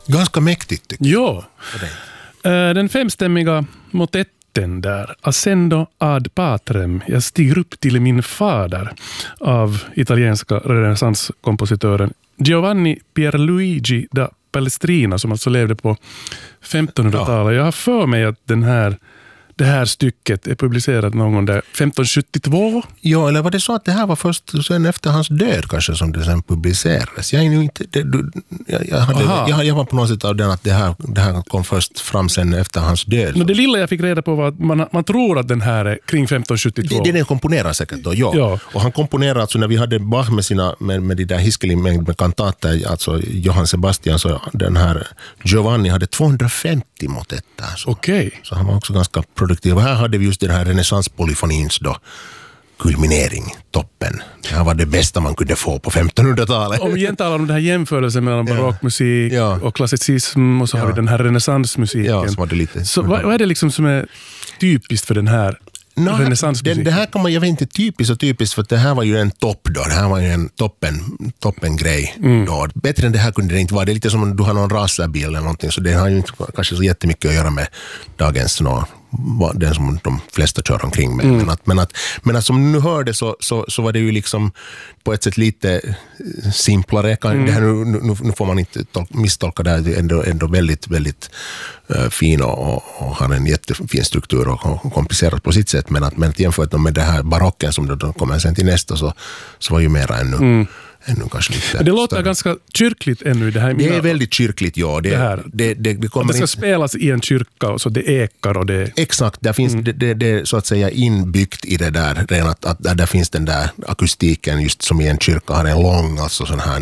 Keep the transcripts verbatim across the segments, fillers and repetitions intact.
Ganska mäktigt tycker jag. Ja. Den femstämmiga motetten där, Ascendo ad patrem, jag stiger upp till min fader, av italienska renässanskompositören Giovanni Pierluigi da Palestrina, som alltså levde på femtonhundratalet. Jag har för mig att den här det här stycket är publicerat någon gång där femton sjuttiotvå. Ja, eller var det så att det här var först sen efter hans död kanske som det sen publicerades? Jag är nu inte det, du, jag, jag, hade, jag, jag var på något sätt av den att det här, det här kom först fram sen efter hans död. Men det lilla jag fick reda på var att man, man tror att den här är kring femton sjuttiotvå. Det, det den komponerar säkert då, ja. ja. Och han komponerar alltså när vi hade Bach med sina med, med de där hiskelig mängd med kantater, alltså Johann Sebastian, så den här Giovanni hade tvåhundrafemtio motetter. Okej. Okay. Så han var också ganska produktiv. Och här hade vi just den här renässanspolyfonins då kulminering, toppen. Det här var det bästa man kunde få på femtonhundratalet. Om vi igen talar om den här jämförelsen mellan barockmusik ja. och klassicism och så ja. har vi den här renässansmusiken. Ja, så var det lite. Så vad, vad är det liksom som är typiskt för den här no, renässansmusiken? Det, det här kan man, jag vet inte, typiskt och typiskt, för det här var ju en topp då. Det här var ju en toppen, toppen grej mm. då. Bättre än det här kunde det inte vara. Det är lite som om du har någon racerbil eller någonting, så det har ju inte kanske så jättemycket att göra med dagens nå. Den som de flesta kör omkring med. Mm. Men, att, men, att, men att som du nu hörde så, så, så var det ju liksom på ett sätt lite simplare. Mm. Det här, nu, nu, nu får man inte tol- misstolka det här. Det är ändå, ändå väldigt, väldigt uh, fin och, och, och har en jättefin struktur och, och komplicerat på sitt sätt. Men att, men att jämfört med det här barocken som då kommer sen till nästa så, så var ju mera ännu mm. ännu kanske lite. Det låter större. Ganska kyrkligt ännu i det här. Det är väldigt kyrkligt, ja. Det, det, här. det, det, det, kommer det ska inte... spelas i en kyrka och så det ekar och det... Exakt, där finns mm. det, det, det så att säga inbyggt i det där, redan att, att där, där finns den där akustiken just som i en kyrka har en lång, alltså sån här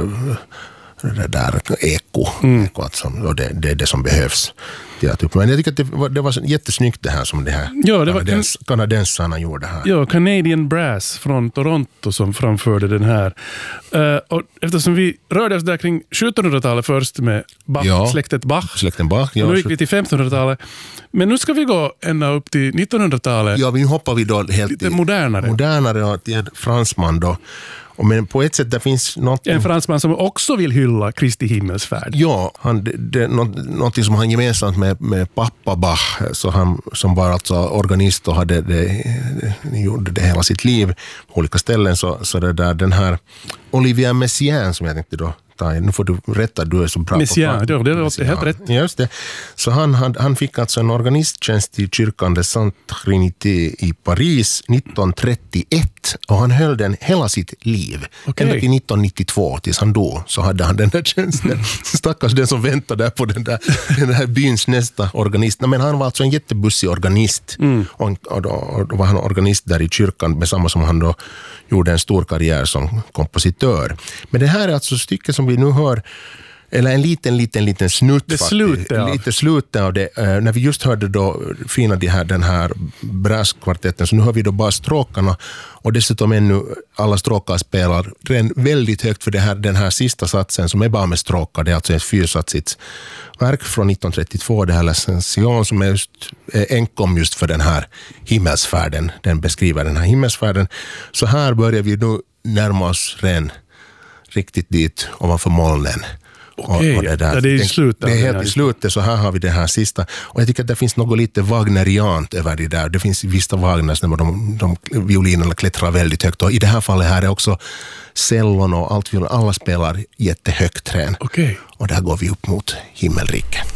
det där eko. Mm. eko alltså, och det, det är det som behövs. Men jag tycker att det var, det var jättesnyggt det här som det här ja, det var kanadens, kan... kanadensarna gjorde här. Ja, Canadian Brass från Toronto som framförde den här. Uh, och eftersom vi rörde oss där kring sjuttonhundratalet först med Bach, ja, släktet Bach. Släkten Bach, ja. Och nu gick vi till femtonhundratalet. Men nu ska vi gå ända upp till nittonhundratalet. Ja, vi hoppar vi då helt lite modernare. Modernare och till en fransman då. Men på ett sätt det finns något... En fransman som också vill hylla Kristi himmelsfärd. Ja, han, det, det, något, något som han gemensamt med, med pappa Bach, så han, som var alltså organist och hade det, det, gjorde det hela sitt liv på olika ställen. Så, så det där, den här Olivier Messiaen som jag tänkte då, nu får du rätta, du är så bra Messiaen, på det låter helt rätt. Just det. Så han, han, han fick alltså en organisttjänst i kyrkan de Sainte Trinité i Paris nittonhundratrettioett och han höll den hela sitt liv. Okay. Ända till nittonhundranittiotvå tills han då så hade han den där tjänsten. Stackars den som väntade där på den där, den där byns nästa organist. Men han var alltså en jättebussig organist mm. och, och, då, och då var han organist där i kyrkan med samma som han då gjorde en stor karriär som kompositör. Men det här är alltså stycket som vi nu hör, eller en liten, liten, liten snutt. Det slutet av. Lite slutet av det. Uh, när vi just hörde då fina de här, den här brasskvartetten, så nu hör vi då bara stråkarna och dessutom ännu alla stråkar spelar redan väldigt högt för det här, den här sista satsen som är bara med stråkar. Det är alltså ett fyrsatsigt verk från nittonhundratrettiotvå, det här L'Ascension som är just är enkom just för den här himmelsfärden. Den beskriver den här himmelsfärden. Så här börjar vi nu närma oss redan riktigt dit ovanför molnen. Okej, och det, där, ja, det är i slutet. Det är helt i slutet, så här har vi det här sista. Och jag tycker att det finns något lite wagneriant över det där. Det finns vissa Wagners när de, de violinerna klättrar väldigt högt. Och i det här fallet här är också cellon och allt, alla spelar jättehögt trän. Okej. Och där går vi upp mot himmelriket.